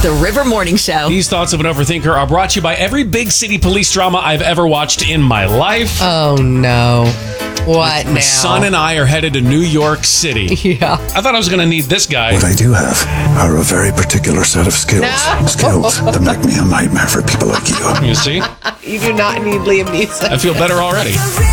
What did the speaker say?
The River Morning Show. These thoughts of an overthinker are brought to you by every big city police drama I've ever watched in my life. Oh, no. What now? My son and I are headed to New York City. Yeah. I thought I was going to need this guy. What I do have are a very particular set of skills. No. Skills that make me a nightmare for people like you. You see? You do not need Liam Neeson. I feel better already.